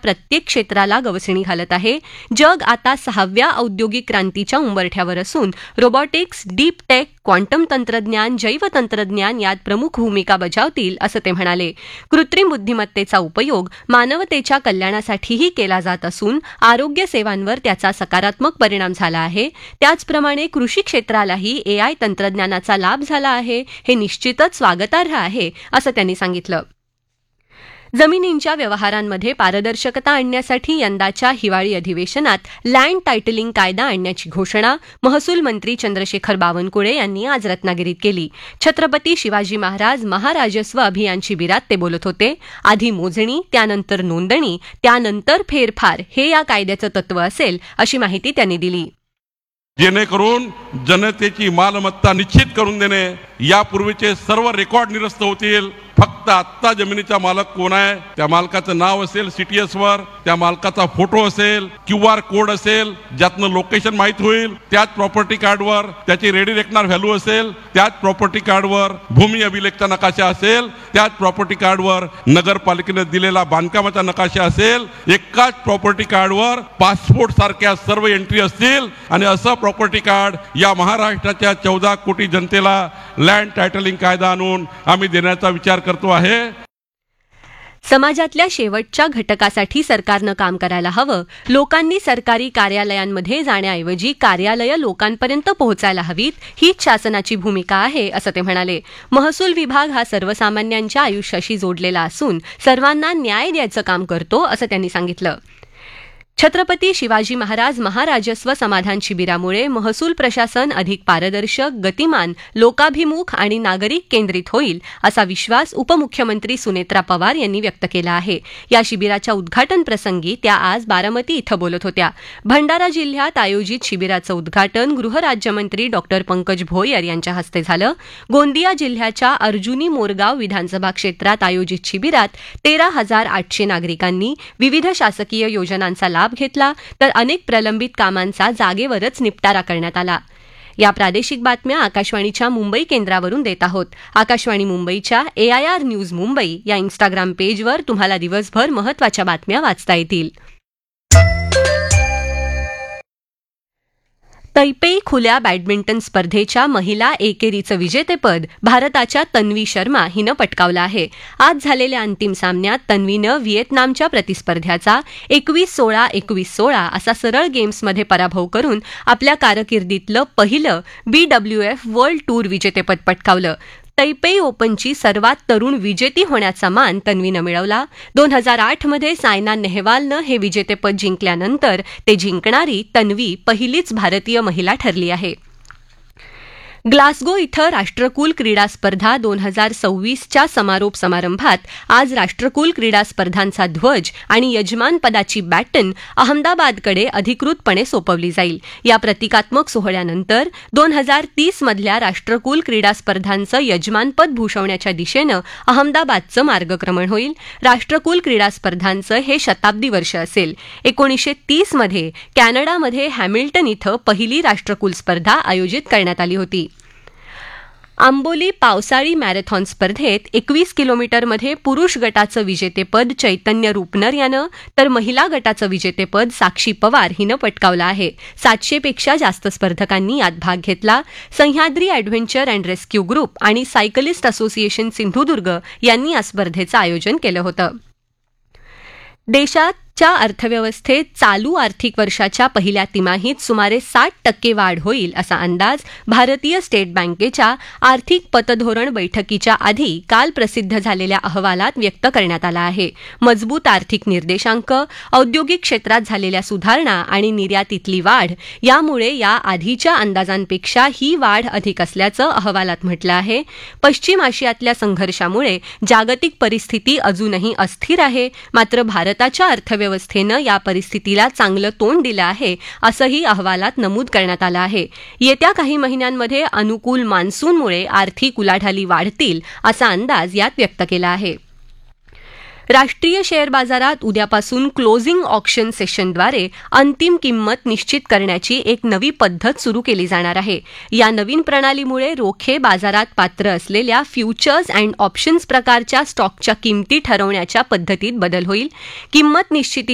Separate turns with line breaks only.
प्रत्येक क्षेत्राला गवसणी घालत आहे. जग आता 6व्या औद्योगिक क्रांतीच्या उंबरठ्यावर असून रोबोटिक्स, डीप टेक, क्वांटम तंत्रज्ञान, जैव तंत्रज्ञान यात प्रमुख भूमिका बजावतील असं ते म्हणाले. कृत्रिम बुद्धिमत्तेचा उपयोग मानवतेच्या कल्याणासाठीही केला जात असून आरोग्य सेवांवर त्याचा सकारात्मक परिणाम झाला आहे. त्याचप्रमाणे कृषी क्षेत्रालाही एआय तंत्रज्ञानाचा लाभ झाला आहे. हे निश्चितच स्वागतार्ह आहे असं त्यांनी सांगितलं. जमिनींच्या व्यवहारांमध्ये पारदर्शकता आणण्यासाठी यंदाच्या हिवाळी अधिवेशनात लँड टायटलिंग कायदा आणण्याची घोषणा महसूल मंत्री चंद्रशेखर बावनकुळे यांनी आज रत्नागिरीत केली. छत्रपती शिवाजी महाराज महाराजस्व अभियान शिबिरात ते बोलत होते. आधी मोजणी, त्यानंतर नोंदणी, त्यानंतर फेरफार हे या कायद्याचं तत्व असेल अशी माहिती त्यांनी दिली.
जेणेकरून जनतेची मालमत्ता निश्चित करून देणे, यापूर्वीचे सर्व रेकॉर्ड निरस्त होतील. फक्त आत्ता जमिनीचा मालक कोण आहे, त्या मालकाचं नाव असेल सीटीएस वर, त्या मालकाचा फोटो असेल, QR कोड असेल, ज्यातनं लोकेशन माहित होईल. त्याच प्रॉपर्टी कार्डवर त्याची रेडी रेकनर व्हॅल्यू असेल, त्याच प्रॉपर्टी कार्डवर भूमी अभिलेखचा नकाशा असेल, त्याच प्रॉपर्टी कार्डवर नगरपालिकेने दिलेला बांधकामाचा नकाशा असेल, एकाच प्रॉपर्टी कार्डवर पासपोर्ट सारख्या सर्व एंट्री असतील. आणि असं प्रॉपर्टी कार्ड या महाराष्ट्राच्या 14 कोटी जनतेला लँड टायटलिंग कायदा आणून आम्ही देण्याचा विचार करतो आहे.
समाजातल्या शेवटच्या घटकासाठी सरकारनं काम करायला हवं. लोकांनी सरकारी कार्यालयांमध्ये जाण्याऐवजी कार्यालयं लोकांपर्यंत पोहोचायला हवीत, हीच शासनाची भूमिका आहे असं ते म्हणाले. महसूल विभाग हा सर्वसामान्यांच्या आयुष्याशी जोडलेला असून सर्वांना न्याय द्यायचं काम करतो असं त्यांनी सांगितलं. छत्रपती शिवाजी महाराज महाराजस्व समाधान शिबिरामुळे महसूल प्रशासन अधिक पारदर्शक, गतिमान, लोकाभिमुख आणि नागरिक केंद्रित होईल असा विश्वास उपमुख्यमंत्री सुनेत्रा पवार यांनी व्यक्त केला आहे. या शिबिराच्या उद्घाटन प्रसंगी त्या आज बारामती इथं बोलत होत्या. भंडारा जिल्ह्यात आयोजित शिबिराचं उद्घाटन गृहराज्यमंत्री डॉ. पंकज भोयर यांच्या हस्ते झालं. गोंदिया जिल्ह्याच्या अर्जुनी मोरगाव विधानसभा क्षेत्रात आयोजित शिबिरात 13,800 नागरिकांनी विविध शासकीय योजनांचा लाभ घेतला, तर अनेक प्रलंबित कामांचा जागेवरच निपटारा करण्यात आला. या प्रादेशिक बातम्या आकाशवाणीच्या मुंबई केंद्रावरून देत आहोत. आकाशवाणी मुंबईच्या AIR न्यूज मुंबई या इन्स्टाग्राम पेजवर तुम्हाला दिवसभर महत्त्वाच्या बातम्या वाचता येतील. तैपेई खुल्या बॅडमिंटन स्पर्धेच्या महिला एकेरीचं विजेतेपद भारताच्या तन्वी शर्मा हिनं पटकावलं आहे. आज झालेल्या अंतिम सामन्यात तन्वीनं व्हिएतनामच्या प्रतिस्पर्ध्याचा 21-16, 21-16 असा सरळ गेम्समध्ये पराभव करून आपल्या कारकिर्दीतलं पहिलं BWF वर्ल्ड टूर विजेतेपद पटकावलं. तैपेई ओपनची सर्वात तरुण विजेती होण्याचा मान तन्वीनं मिळवला. 2008 मध्ये सायना नेहवालनं हे विजेतेपद जिंकल्यानंतर ते जिंकणारी तन्वी पहिलीच भारतीय महिला ठरली आहे. ग्लासगो इथं राष्ट्रकुल क्रीडा स्पर्धा 2026च्या समारोप समारंभात आज राष्ट्रकुल क्रीडा स्पर्धांचा ध्वज आणि यजमानपदाची बॅटन अहमदाबादकडे अधिकृतपणे सोपवली जाईल. या प्रतिकात्मक सोहळ्यानंतर 2030 मधल्या राष्ट्रकुल क्रीडा स्पर्धांचं यजमानपद भूषवण्याच्या दिशेनं अहमदाबादचं मार्गक्रमण होईल. राष्ट्रकुल क्रीडा स्पर्धांचं हे शताब्दी वर्ष असेल. 1930 मध्ये कॅनडामध्ये हॅमिल्टन इथं पहिली राष्ट्रकुल स्पर्धा आयोजित करण्यात आली होती. आंबोली पावसाळी मॅरेथॉन स्पर्धेत 21 किलोमीटरमध्ये पुरुष गटाचं विजेतेपद चैतन्य रुपनर यानं, तर महिला गटाचं विजेतेपद साक्षी पवार हिनं पटकावलं आहे. 700 पेक्षा जास्त स्पर्धकांनी यात भाग घेतला. Sahyadri adventure and rescue group आणि सायकलिस्ट असोसिएशन सिंधुदुर्ग यांनी या स्पर्धेचं आयोजन केलं होतं. देशाच्या अर्थव्यवस्थेत चालू आर्थिक वर्षाच्या पहिल्या तिमाहीत सुमारे 60% वाढ होईल असा अंदाज भारतीय स्टेट बँकेच्या आर्थिक पतधोरण बैठकीच्या आधी काल प्रसिद्ध झालेल्या अहवालात व्यक्त करण्यात आला आहे. मजबूत आर्थिक निर्देशांक, औद्योगिक क्षेत्रात झालेल्या सुधारणा आणि निर्यातीतली वाढ यामुळे या आधीच्या अंदाजांपेक्षा ही वाढ अधिक असल्याचं अहवालात म्हटलं आहे. पश्चिम आशियातल्या संघर्षामुळे जागतिक परिस्थिती अजूनही अस्थिर आहे, मात्र भारताच्या अर्थव्यवस्थेनं या परिस्थितीला चांगलं तोंड दिलं आहे असंही अहवालात नमूद करण्यात आलं आहे. येत्या काही महिन्यांमध्ये अनुकूल मान्सूनमुळे आर्थिक उलाढाली वाढतील असा अंदाज यात व्यक्त केला आहे. राष्ट्रीय शेअर बाजारात उद्यापासून क्लोजिंग ऑक्शन सेशनद्वारे अंतिम किंमत निश्चित करण्याची एक नवी पद्धत सुरू केली जाणार आहे. या नवीन प्रणालीमुळे रोखे बाजारात पात्र असलेल्या फ्युचर्स अँड ऑप्शन्स प्रकारच्या स्टॉकच्या किंमती ठरवण्याच्या पद्धतीत बदल होईल. किंमत निश्चिती